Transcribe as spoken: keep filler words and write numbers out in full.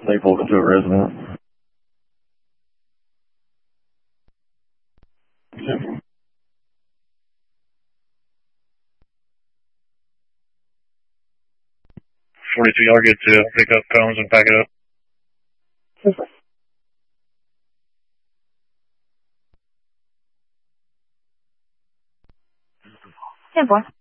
They pulled into a residence. forty-two, y'all get to pick up cones and pack it up. ten four.